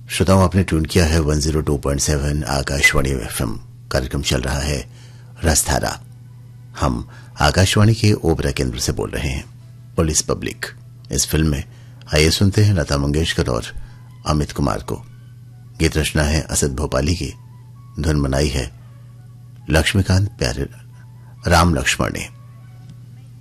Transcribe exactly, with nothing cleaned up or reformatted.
श्रोताओं, आपने ट्यून किया है one zero two point seven Akashvani FM. कार्यक्रम चल रहा है रसधारा। हम आकाशवाणी के ओबरा केंद्र से बोल रहे हैं। पुलिस पब्लिक इस फिल्म में आइए सुनते हैं लता मंगेशकर और अमित कुमार को। गीत रचना है असद भोपाली की, धुन बनाई है लक्ष्मीकांत प्यारे राम लक्ष्मण ने।